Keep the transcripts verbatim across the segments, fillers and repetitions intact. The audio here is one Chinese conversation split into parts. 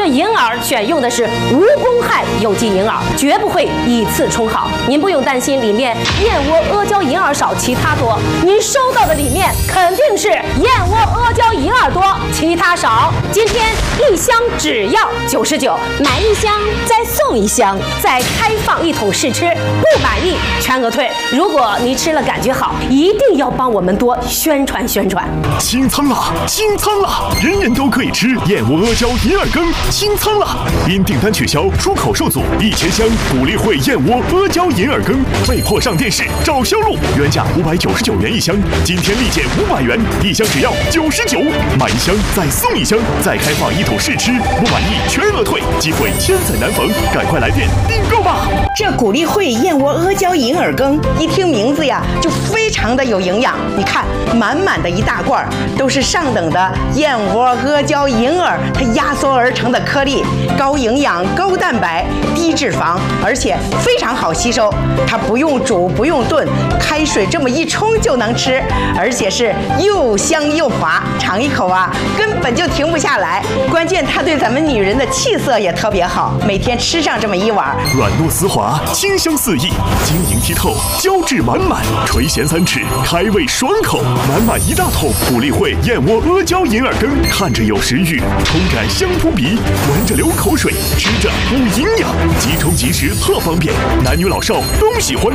银耳选用的是无公害有机银耳，绝不会以次充好。您不用担心里面燕窝阿胶银耳少，其他多。您收到的里面肯定是燕窝阿胶银耳多，其他少。今天一箱只要九十九，买一箱再送一箱，再开放一桶试吃，不满意全额退。如果你吃了感觉好，一定要帮我们多宣传宣传。 清仓啦！清仓啦！人人都可以吃燕窝阿胶银耳羹，清仓啦！因订单取消，出口受阻，一千箱鼓励会燕窝阿胶银耳羹被迫上电视找销路，原价五百九十九元一箱，今天立减五百元，一箱只要九十九，买一箱再送一箱，再开放一桶试吃，不满意全额退，机会千载难逢，赶快来电订购吧！ 这鼓励会燕窝阿胶银耳羹，一听名字呀，就非常的有营养。你看，满满的一大罐，都是上等的燕窝阿胶银耳，它压缩而成的颗粒，高营养、高蛋白、低脂肪，而且非常好吸收。它不用煮，不用炖，开水这么一冲就能吃，而且是又香又滑，尝一口啊，根本就停不下来。关键它对咱们女人的气色也特别好，每天吃上这么一碗， 软糯丝滑，清香四溢，晶莹剔透，胶质满满，垂涎三尺，开胃爽口，满满一大桶鼓励会燕窝阿胶银耳羹，看着有食欲，冲着香扑鼻，闻着流口水，吃着补营养，即冲即食特方便，男女老少都喜欢。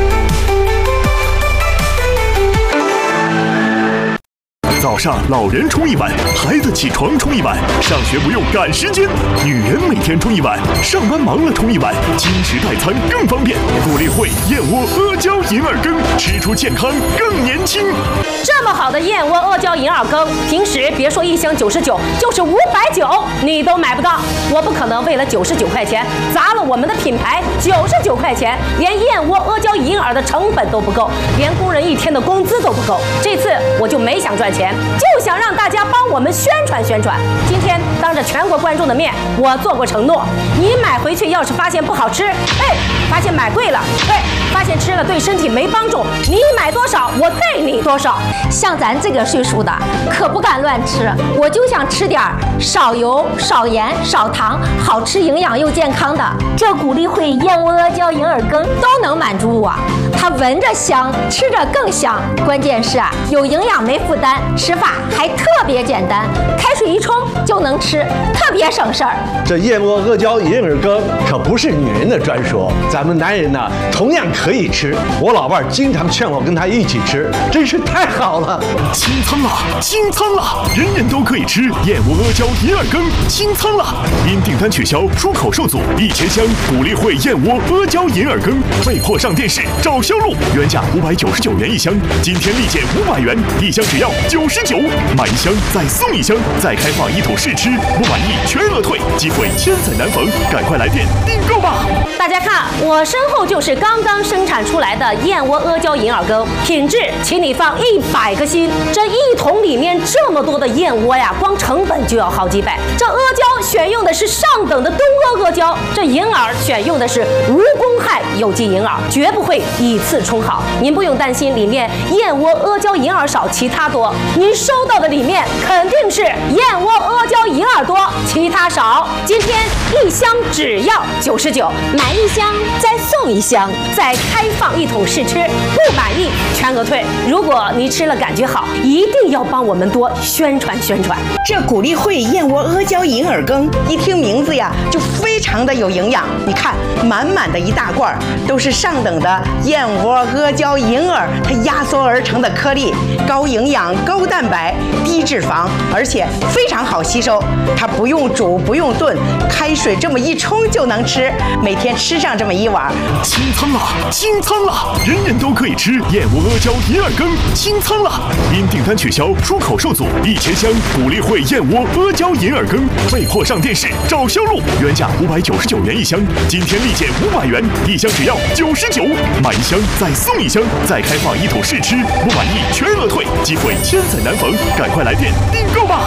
早上老人冲一碗，孩子起床冲一碗，上学不用赶时间，女人每天冲一碗，上班忙了冲一碗，轻食代餐更方便。鼓励会燕窝阿胶银耳羹，吃出健康更年轻。 这么好的燕窝阿胶银耳羹，平时别说一箱九十九，就是五百九你都买不到。我不可能为了九十九块钱砸了我们的品牌九十九块钱，连燕窝阿胶银耳的成本都不够，连工人一天的工资都不够。这次我就没想赚钱，就想让大家帮我们宣传宣传。今天当着全国观众的面，我做过承诺，你买回去要是发现不好吃，哎，发现买贵了，对，发现吃了对身体没帮助，你买多少我退你多少。 像咱这个岁数的可不敢乱吃，我就想吃点少油、少盐、少糖，好吃、营养又健康的。这鼓励会燕窝阿胶银耳羹都能满足我。它闻着香，吃着更香，关键是啊，有营养没负担，吃法还特别简单，开水一冲就能吃，特别省事儿。 这燕窝阿胶银耳羹可不是女人的专属，咱们男人呢同样可以吃。我老伴儿经常劝我跟他一起吃，真是太好了。 清仓啦！清仓啦！人人都可以吃燕窝阿胶银耳羹，清仓啦！因订单取消，出口受阻，一千箱鼓励会燕窝阿胶银耳羹被迫上电视找销路，原价五百九十九元一箱，今天立减五百元，一箱只要九十九，买一箱再送一箱，再开放一桶试吃，不满意全额退，机会千载难逢，赶快来电订购吧！ 大家看，我身后就是刚刚生产出来的燕窝阿胶银耳羹，品质请你放一百个心。这一桶里面这么多的燕窝呀，光成本就要好几百。这阿胶选用的是上等的东阿阿胶，这银耳选用的是无公害有机银耳，绝不会以次充好。您不用担心里面燕窝阿胶银耳少，其他多。您收到的里面肯定是燕窝阿胶银耳多，其他少。今天一箱只要九十九，买一箱再送一箱，再开放一桶试吃，不满意全额退。如果你吃了感觉好，一定要帮我们多宣传宣传。 这鼓励会燕窝阿胶银耳羹，一听名字呀，就非常的有营养。你看，满满的一大罐，都是上等的燕窝阿胶银耳，它压缩而成的颗粒，高营养、高蛋白、低脂肪，而且非常好吸收。它不用煮，不用炖，开水这么一冲就能吃，每天吃上这么一碗。 清仓啦！清仓啦！人人都可以吃燕窝阿胶银耳羹，清仓啦！因订单取消，出口受阻，一千箱鼓励会燕窝阿胶银耳羹被迫上电视找销路，原价五百九十九元一箱，今天立减五百元，一箱只要九十九，买一箱再送一箱，再开放一桶试吃，不满意全额退，机会千载难逢，赶快来电订购吧！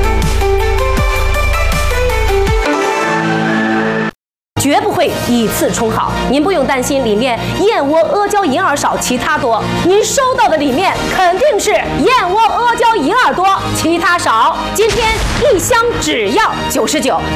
绝不会以次充好。您不用担心里面燕窝阿胶银耳少，其他多。您收到的里面肯定是燕窝阿胶银耳多，其他少。今天一箱只要九十九。